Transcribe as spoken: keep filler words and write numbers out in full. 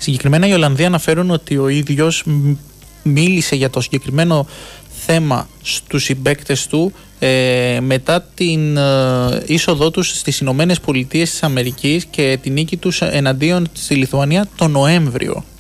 Συγκεκριμένα οι Ολλανδοί αναφέρουν ότι ο ίδιος μίλησε για το συγκεκριμένο θέμα στους συμπαίκτες του ε, μετά την ε, είσοδό τους στις Ηνωμένες Πολιτείες της Αμερικής και την νίκη τους εναντίον στη Λιθουανία τον Νοέμβριο.